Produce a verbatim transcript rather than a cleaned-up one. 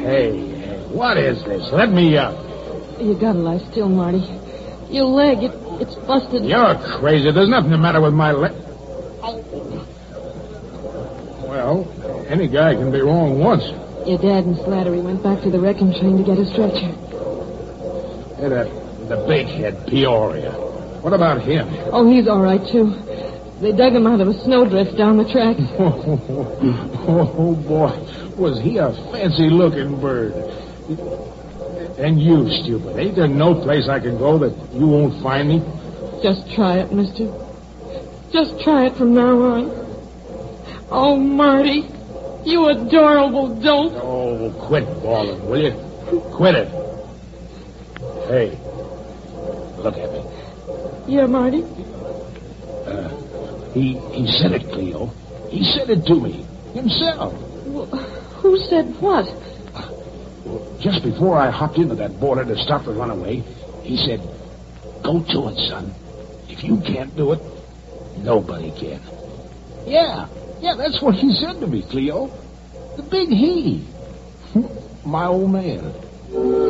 Hey, hey, what is this? Let me up. You gotta lie still, Marty. Your leg, it, it's busted. You're crazy. There's nothing the matter with my leg. Well, any guy can be wrong once. Your dad and Slattery went back to the wrecking train to get a stretcher. Hey, that, the big head, Peoria. What about him? Oh, he's all right, too. They dug him out of a snowdrift down the track. Oh, boy. Was he a fancy-looking bird. And you, stupid. Ain't there no place I can go that you won't find me? Just try it, mister. Just try it from now on. Oh, Marty, you adorable dope. Oh, quit bawling, will you? Quit it. Hey, look at me. Yeah, Marty? Uh, he, he said it, Cleo. He said it to me. Himself. Well, who said what? Just before I hopped into that border to stop the runaway, he said, go to it, son. If you can't do it, nobody can. Yeah, yeah, that's what he said to me, Cleo. The big he. My old man.